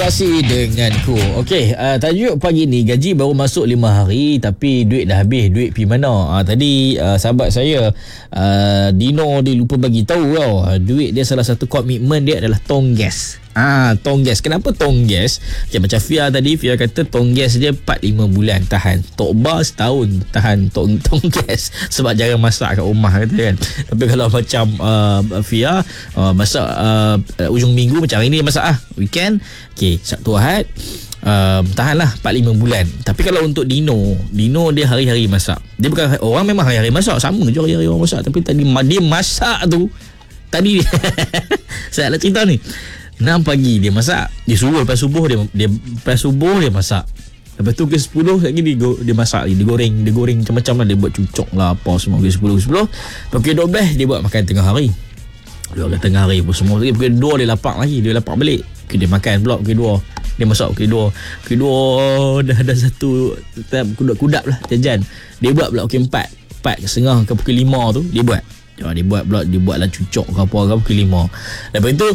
Serasi denganku. Okey, tajuk pagi ni, gaji baru masuk 5 hari tapi duit dah habis. Duit pergi mana? Tadi sahabat saya Dino dia lupa bagi tahu tau. Duit dia, salah satu komitmen dia adalah tong gas. Tong gas. Kenapa tong gas? Okay, macam Fia tadi, Fia kata tong gas dia 4-5 bulan tahan. Tok Bar setahun tahan tong gas sebab jarang masak kat rumah kata kan. Tapi kalau macam Fia masak ujung minggu, macam hari ni masak weekend, okay, Sabtu Ahad, tahanlah 4-5 bulan. Tapi kalau untuk Dino dia hari-hari masak. Dia bukan orang memang hari-hari masak, sama je hari-hari orang masak. Tapi tadi dia masak tu tadi saya nak cerita ni, 6 pagi dia masak. Dia suruh lepas subuh dia masak. Lepas tu ke 10 lagi dia masak lagi. Dia goreng macam-macam lah. Dia buat cucuk lah apa semua. Ke 10. Lepas ke 12 dia buat makan tengah hari. Dia makan tengah hari pun semua. Pukul 2 dia lapak lagi. Dia lapak balik. Dia makan pula pukul 2. Dia masak pukul 2. Pukul 2 dah satu kudap lah jajan. Dia buat pula pukul 4 setengah ke pukul 5 tu dia buat. Dia buatlah cucuk ke apa ke pukul 5. Lepas tu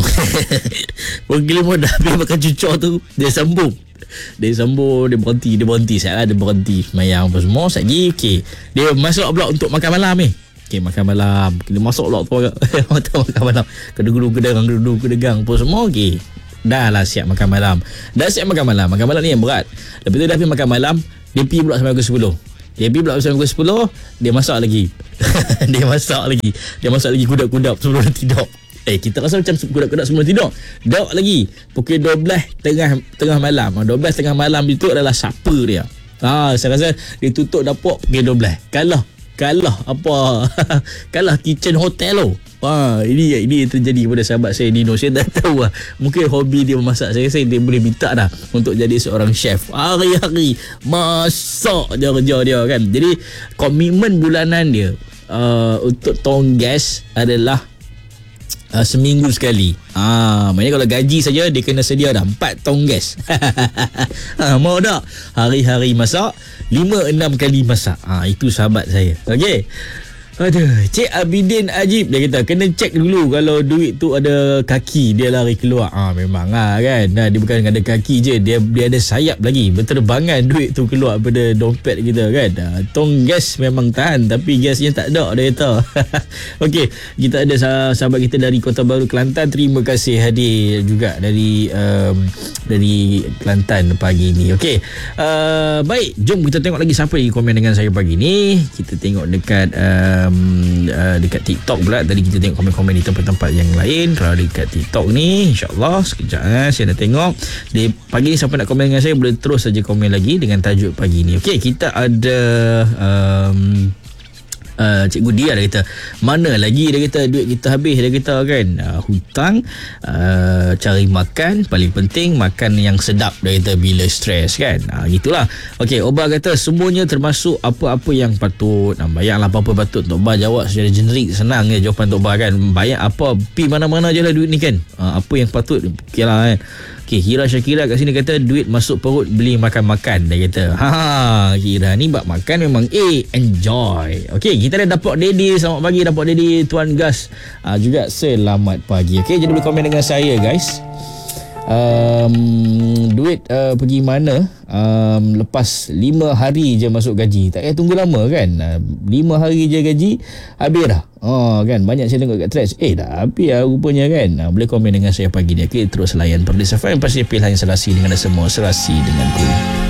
pukul 5 dah habis makan cucuk tu, dia sambung, dia berhenti sekejap lah. Dia berhenti semayang apa semua. Sekejap lagi okay, dia masuk pula untuk makan malam ni. Okay, makan malam. Dia masuk pula tu makan malam. Kedua kedegang apa semua. Okay, dah lah siap makan malam. Makan malam ni yang berat. Lepas tu dah pergi makan malam, dia pergi pula sampai pukul 10. Dia pergi pula sampai pukul 10, dia masak lagi. Dia masak lagi kudap-kudap sebelum dia tidur. Kita rasa macam kudap-kudap sebelum tidur. Dok lagi pukul 12 tengah malam. 12 tengah malam itu adalah supper dia. Saya rasa dia tutup dapur pukul 12. Kalah apa? Kalah kitchen hotel tu. Ini yang terjadi pada sahabat saya Dino. Saya tak tahu lah, mungkin hobi dia memasak. Saya rasa dia boleh minta dah untuk jadi seorang chef. Hari-hari masak kerja dia kan. Jadi komitmen bulanan dia untuk tong gas adalah seminggu sekali. Maknanya kalau gaji saja dia kena sedia dah 4 tong gas. Mau tak? Hari-hari masak, 5-6 kali masak. Itu sahabat saya. Okey. Aduh, Cik Abidin Ajib dia kata kena cek dulu kalau duit tu ada kaki dia lari keluar. Memang kan. Dia bukan ada kaki je, dia ada sayap lagi. Berterbangan duit tu keluar pada dompet kita kan. Tong gas memang tahan tapi gasnya tak ada, dia kata. Okey, kita ada sahabat kita dari Kota Baru Kelantan. Terima kasih hadir juga dari Kelantan pagi ni. Okey. Baik, jom kita tengok lagi siapa yang komen dengan saya pagi ni. Kita tengok dekat TikTok pula. Tadi kita tengok komen-komen di tempat-tempat yang lain. Kalau dekat TikTok ni, InsyaAllah sekejap saya dah tengok. Di pagi ni siapa nak komen dengan saya boleh terus saja komen lagi dengan tajuk pagi ni. Okey, kita ada Cikgu Dia kata, mana lagi dia kata duit kita habis, dia kata kan. Hutang, cari makan, paling penting makan yang sedap, dia kata bila stres kan. Gitulah. Okey, Oba kata semuanya termasuk apa-apa yang patut. Bayanglah apa-apa patut. Tok Ba jawab secara generik, senang je jawapan Tok Ba kan. Bayang apa, pi mana-mana je lah duit ni kan. Apa yang patut okeylah kan. Hira Syakira kat sini kata duit masuk perut beli makan-makan, dia kata. Hira ni bab makan memang enjoy. Okey, kita dah dapat Dedi. Selamat pagi dapat Dedi. Tuan Gas juga selamat pagi. Okey, jadi boleh komen dengan saya guys. Duit pergi mana lepas 5 hari je masuk gaji. Tak payah tunggu lama kan. 5 hari je gaji habis dah. Kan banyak saya tengok kat threads, dah habis lah rupanya kan. Boleh komen dengan saya pagi ni. Okay, terus layan Perlis FM, pasti pilihan Serasi dengan semua. Serasi denganku.